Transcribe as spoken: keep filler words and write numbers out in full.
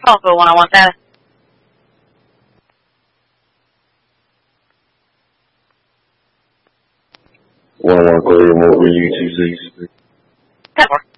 phone for one on one status. One one, go ahead, what were you two six? Ten four.